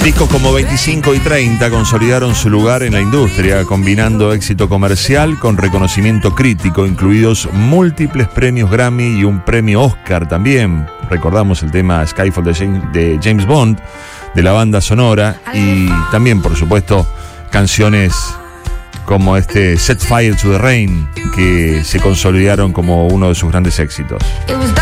Discos como 25 y 30 consolidaron su lugar en la industria, combinando éxito comercial con reconocimiento crítico, incluidos múltiples premios Grammy y un premio Oscar también. Recordamos el tema Skyfall de James Bond, de la banda sonora, y también, por supuesto, canciones como este Set Fire to the Rain, que se consolidaron como uno de sus grandes éxitos.